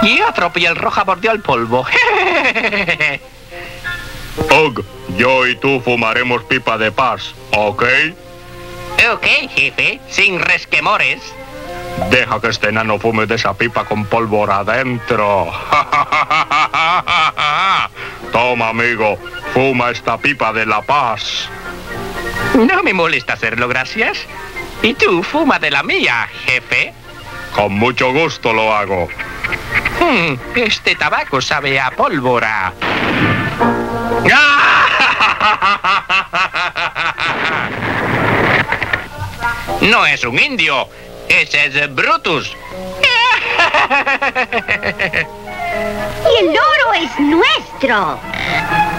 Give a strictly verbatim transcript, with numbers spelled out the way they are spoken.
Y otro piel roja mordió el polvo. Og, yo y tú fumaremos pipa de paz, ¿ok? Ok, jefe, sin resquemores. Deja que este enano fume de esa pipa con pólvora adentro. Toma, amigo, fuma esta pipa de la paz. No me molesta hacerlo, gracias. Y tú, fuma de la mía, jefe. Con mucho gusto lo hago. Hmm, este tabaco sabe a pólvora. No es un indio, ese es Brutus. Y el oro es nuestro.